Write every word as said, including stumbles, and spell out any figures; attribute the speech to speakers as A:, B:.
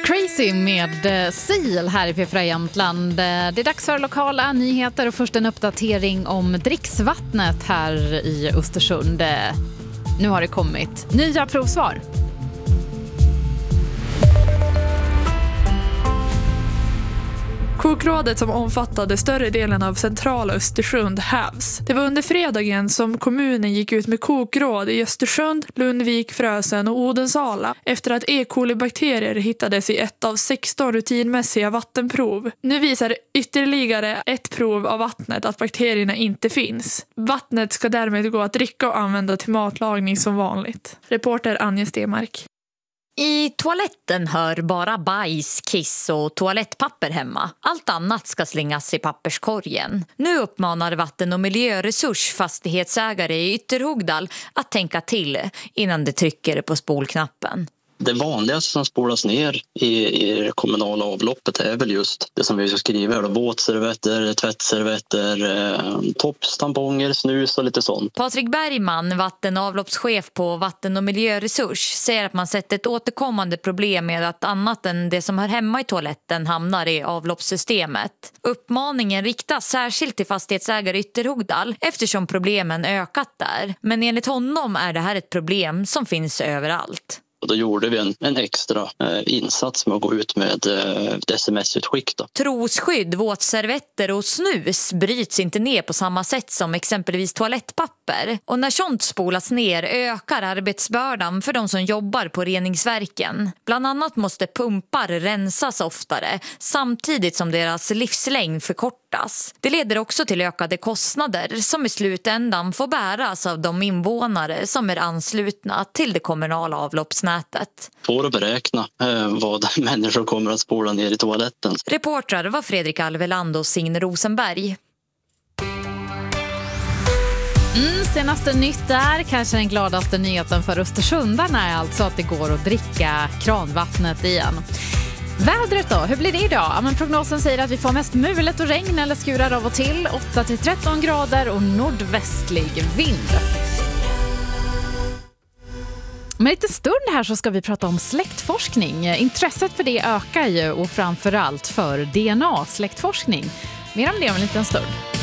A: Crazy med Seal här i P fyra Jämtland. Det är dags för lokala nyheter och först en uppdatering om dricksvattnet här i Östersund. Nu har det kommit nya provsvar.
B: Kokrådet som omfattade större delen av centrala Östersund hävs. Det var under fredagen som kommunen gick ut med kokråd i Östersund, Lundvik, Frösen och Odensala efter att E. coli-bakterier hittades i ett av sexton rutinmässiga vattenprov. Nu visar ytterligare ett prov av vattnet att bakterierna inte finns. Vattnet ska därmed gå att dricka och använda till matlagning som vanligt. Reporter Anja Stenmark.
C: I toaletten hör bara bajs, kiss och toalettpapper hemma. Allt annat ska slängas i papperskorgen. Nu uppmanar vatten- och miljöresurs fastighetsägare i Ytterhogdal att tänka till innan de trycker på spolknappen.
D: Det vanligaste som spolas ner i, i det kommunala avloppet är väl just det som vi ska skriva här då. Våtservetter, tvättservetter, eh, tops, tamponger, snus och lite sånt.
C: Patrik Bergman, vatten- och avloppschef på vatten- och miljöresurs, säger att man sett ett återkommande problem med att annat än det som hör hemma i toaletten hamnar i avloppssystemet. Uppmaningen riktas särskilt till fastighetsägare i Ytterhogdal eftersom problemen ökat där. Men enligt honom är det här ett problem som finns överallt.
D: Och då gjorde vi en, en extra eh, insats med att gå ut med eh, ett sms-utskick. Då.
C: Trosskydd, våtservetter och snus bryts inte ner på samma sätt som exempelvis toalettpapper. Och när sånt spolas ner ökar arbetsbördan för de som jobbar på reningsverken. Bland annat måste pumpar rensas oftare samtidigt som deras livslängd förkortas. Det leder också till ökade kostnader som i slutändan får bäras av de invånare som är anslutna till det kommunala avloppsnätet.
D: Får att beräkna eh, vad människor kommer att spola ner i toaletten.
C: Reportrar var Fredrik Alveland och Signe Rosenberg.
A: Mm, senaste nytt där, kanske den gladaste nyheten för Östersundarna är alltså att det går att dricka kranvattnet igen. Vädret då, hur blir det idag? Ja, men prognosen säger att vi får mest mulet och regn eller skurar av och till, åtta till tretton grader och nordvästlig vind. Om en liten stund här så ska vi prata om släktforskning. Intresset för det ökar ju och framförallt för D N A-släktforskning. Mer om det om en liten stund.